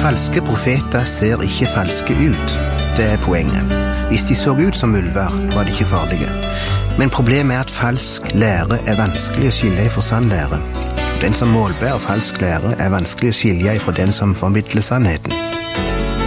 Falske profeter ser ikke falske ut. Det er poenget. Hvis de så ut som ulver, var de ikke farlige. Men problemet er at falsk lære er vanskelig å skille fra sann lære. Den som målbærer falsk lære er vanskelig å skilje fra den som formidler sannheten.